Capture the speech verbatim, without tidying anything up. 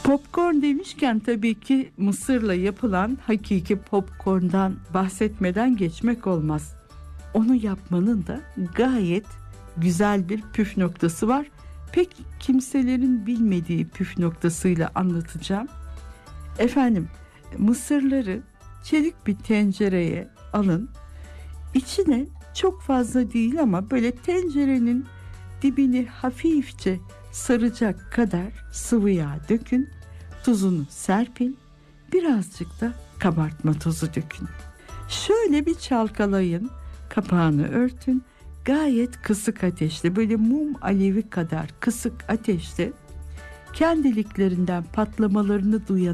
Popcorn demişken tabii ki mısırla yapılan hakiki popcorn'dan bahsetmeden geçmek olmaz. Onu yapmanın da gayet güzel bir püf noktası var. Pek kimselerin bilmediği püf noktasıyla anlatacağım. Efendim, mısırları çelik bir tencereye alın. İçine çok fazla değil ama böyle tencerenin dibini hafifçe saracak kadar sıvı yağ dökün. Tuzunu serpin. Birazcık da kabartma tozu dökün. Şöyle bir çalkalayın. Kapağını örtün. Gayet kısık ateşte, böyle mum alevi kadar kısık ateşte kendiliklerinden patlamalarını duyan